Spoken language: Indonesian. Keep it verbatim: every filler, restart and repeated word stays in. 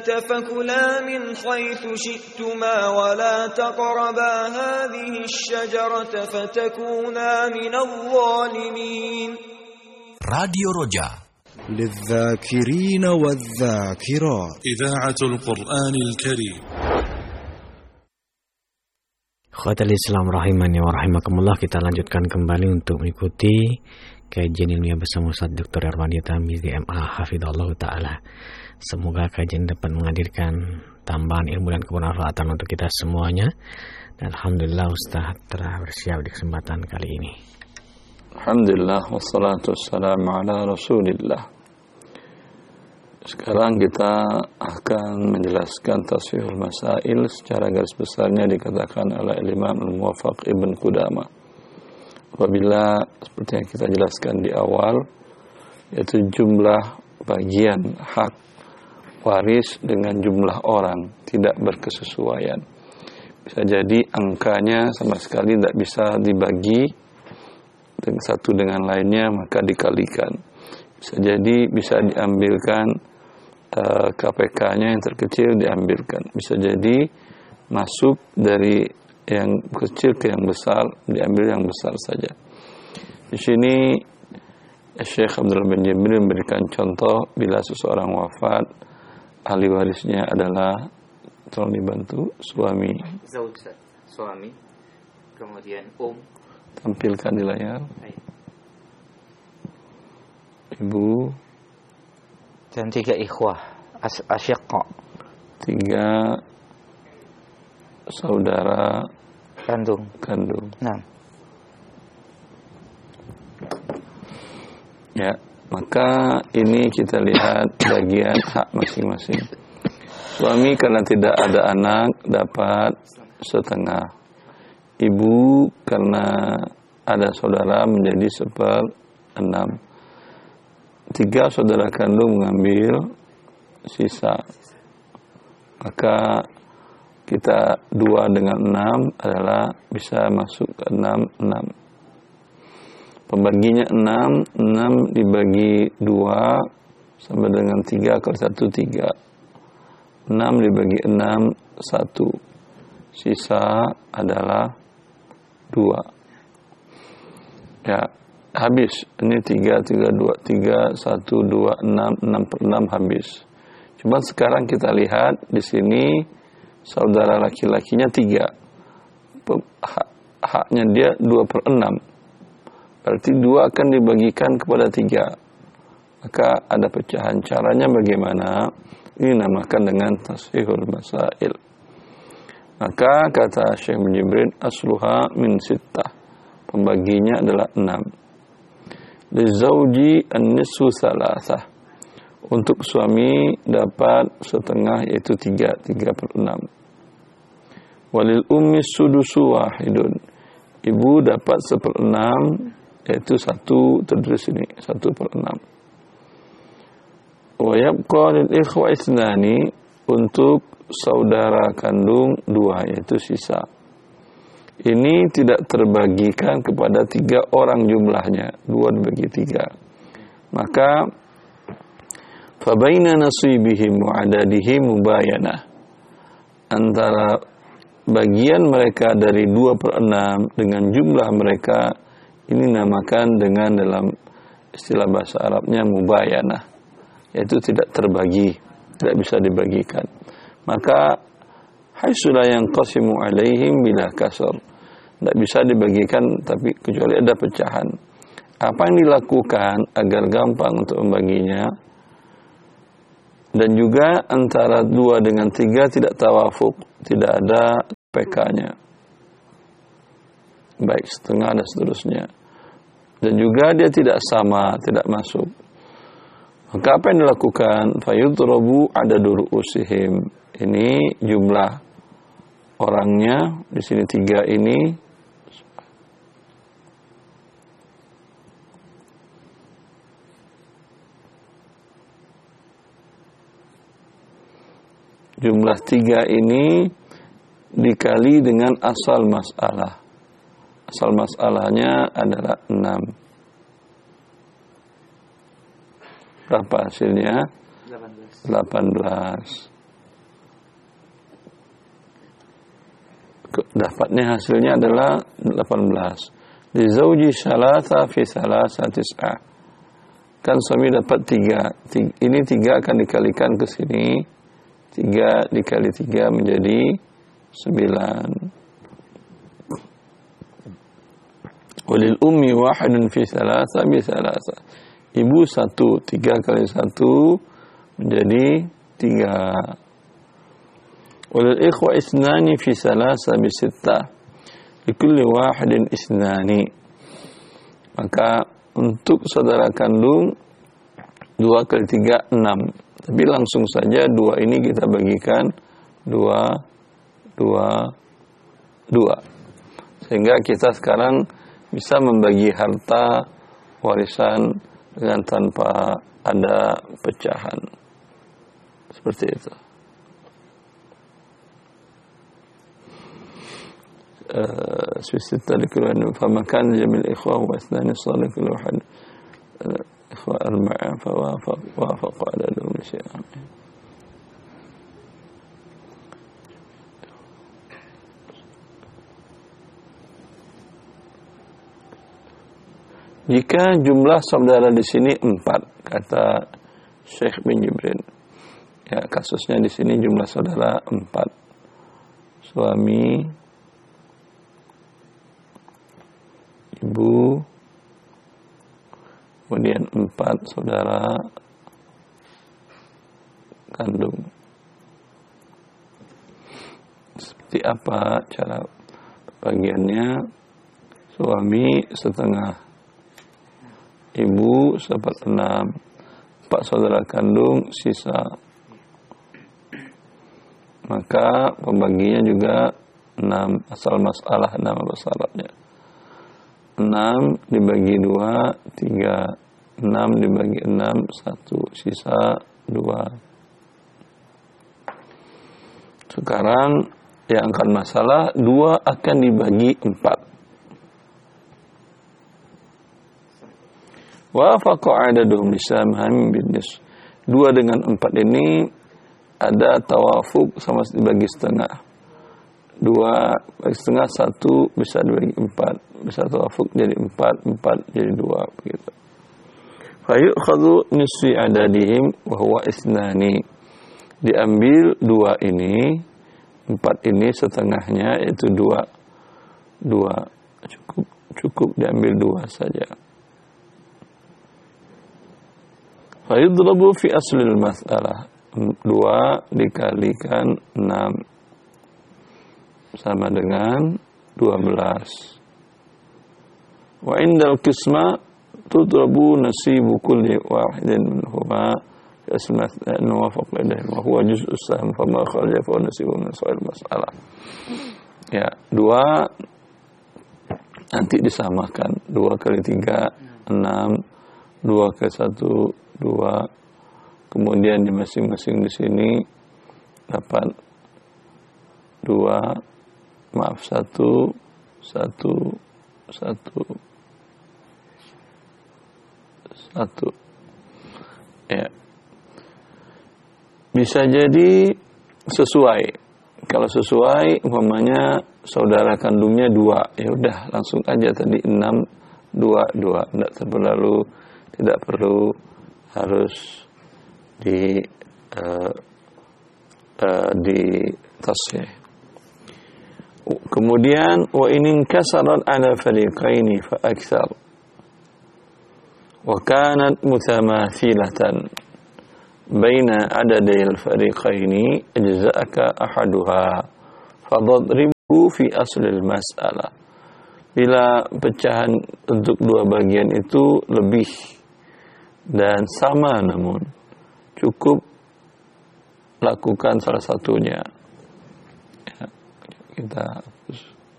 فكلا من حيث شئتما ولا تقربا هذه الشجرة فتكونا من الظالمين. راديو رجاء للذاكرين والذاكرات إذاعة القرآن الكريم. Khotul Islam rahimani wa rahimakumullah, kita lanjutkan kembali untuk mengikuti kajian ilmiah bersama Ustaz Doktor Irwandi Tarmizi M A hafizallahu taala. Semoga kajian dapat menghadirkan tambahan ilmu dan kebermanfaatan untuk kita semuanya. Dan alhamdulillah Ustaz telah bersiap di kesempatan kali ini. Alhamdulillah wassalatu wassalamu ala Rasulillah. Sekarang kita akan menjelaskan tasfihul masail. Secara garis besarnya dikatakan oleh Imam Al-Muwaffaq Ibn Qudamah. Apabila seperti yang kita jelaskan di awal, yaitu jumlah bagian hak waris dengan jumlah orang tidak berkesesuaian. Bisa jadi angkanya sama sekali tidak bisa dibagi dengan satu dengan lainnya, maka dikalikan. Bisa jadi bisa diambilkan uh, K P K-nya yang terkecil diambilkan. Bisa jadi masuk dari yang kecil ke yang besar, diambil yang besar saja. Di sini Syekh Abdullah bin Jibril memberikan contoh bila seseorang wafat, ahli warisnya adalah, tolong dibantu, suami. Zauj, suami. Kemudian um. Tampilkan di layar. Ibu. Dan tiga ikhwah, as- asyqa. Tiga saudara kandung. Kandung. Nah. Ya, maka ini kita lihat bagian hak masing-masing. Suami karena tidak ada anak dapat setengah. Ibu karena ada saudara menjadi seper enam. Tiga saudara kandung mengambil sisa. Maka kita dua dengan enam adalah bisa masuk ke enam, enam. Pembaginya enam, enam dibagi dua sama dengan tiga kali satu, tiga. enam dibagi enam, satu. Sisa adalah dua. Ya, habis. Ini tiga, tiga, dua, tiga, satu, dua, enam, enam per enam habis. Cuma sekarang kita lihat di sini saudara laki-lakinya tiga. Hak, haknya dia dua per enam. Berarti dua akan dibagikan kepada tiga. Maka ada pecahan. Caranya bagaimana? Ini namakan dengan tasfihul masail. Maka kata Syekh Jibril, asluha min sittah. Pembaginya adalah enam. Lizauji an-nisfu salasah. Untuk suami dapat setengah, yaitu tiga, tiga per enam. Walil ummi sudusu wahidun. Ibu dapat seperenam, yaitu satu, tertulis ini, satu per enam. Wa yabqa lil ikhwa isnani, untuk saudara kandung dua, yaitu sisa. Ini tidak terbagikan kepada tiga orang jumlahnya, dua dibagi tiga. Maka fabaina nasibihim wa adadihim mubayanah. Antara bagian mereka dari dua per enam dengan jumlah mereka, ini namakan dengan dalam istilah bahasa Arabnya mubayanah, yaitu tidak terbagi, tidak bisa dibagikan. Maka haitsula yanqasimu alaihim bila kasar, tidak bisa dibagikan tapi kecuali ada pecahan. Apa yang dilakukan agar gampang untuk membaginya? Dan juga antara dua dengan tiga tidak tawafuk, tidak ada P K-nya, baik setengah dan seterusnya. Dan juga dia tidak sama, tidak masuk. Maka apa yang dilakukan? Fayudrabu adadu ru'usihim. Ini jumlah orangnya, di sini tiga ini. Jumlah tiga ini dikali dengan asal masalah. Asal masalahnya adalah enam. Berapa hasilnya? delapan belas. dapatnya hasilnya adalah delapan belas. Li zauji salasa fi salasa tis'a. Kan suami dapat tiga. tiga. Ini tiga akan dikalikan ke sini. tiga dikali tiga menjadi sembilan. Walil ummi wahidun fi salasa bi salasa. Ibu satu, tiga kali satu menjadi tiga. Walil ikhwa isnani fi salasa bi sittah. Likulli wahidin isnani. Maka untuk saudara kandung dua kali tiga, enam. Tapi langsung saja dua ini kita bagikan dua, dua, dua. Sehingga kita sekarang bisa membagi harta warisan dengan tanpa ada pecahan. Seperti itu. Swisita dikulan famakan jamil ikhwah wa asnani salih kullu wahid ikhwah arba'a fawafaq wafaq ala al-syai'an. Jika jumlah saudara di sini empat, kata Syekh bin Jibrin, ya kasusnya di sini jumlah saudara empat, suami, ibu, kemudian empat saudara kandung. Seperti apa cara bagiannya? Suami setengah, ibu seperenam, empat saudara kandung sisa. Maka pembaginya juga enam, asal masalah enam syaratnya. enam dibagi dua, tiga. enam dibagi enam, satu. Sisa dua. Sekarang yang akan masalah, dua akan dibagi empat. Wa faqa'adaduhum bisamham binis. Dua dengan empat ini ada tawafuk sama dibagi setengah. Dua bagi setengah, satu bisa dibagi empat. Bisa tawafuk jadi empat, empat jadi dua. Begitu. Fayu'khadhu nisfi adadihim wa huwa isnani. Diambil dua ini, empat ini setengahnya yaitu dua. Dua. Cukup, cukup diambil dua saja. Fayudrabu fi aslil mas'alah. Dua dikalikan enam sama dengan dua belas. Wa indal qisma tudrabu nasibu kulli wahidin minhuma fi asl mas'alah wafaq ilayhi wa huwa juz'u sahm fama kharaja fa nasibu min sa'il mas'alah. Ya, dua nanti disamakan. Dua kali tiga, enam. Dua kali satu, dua. Kemudian di masing-masing di sini dapat dua, maaf satu, satu, satu, satu. Ya, bisa jadi sesuai. Kalau sesuai, umpamanya saudara kandungnya dua, ya udah langsung aja tadi enam, dua, dua. Tidak terlalu, tidak perlu harus di uh, uh, di tasih. Kemudian wa in inkasarat ala fariqaini fa akthar wa kanat mutamathilatan baina adadil fariqaini ajza'aka ahaduha fadribu fi aslil mas'alah. Bila pecahan untuk dua bagian itu lebih dan sama namun cukup lakukan salah satunya. Ya, kita hapus.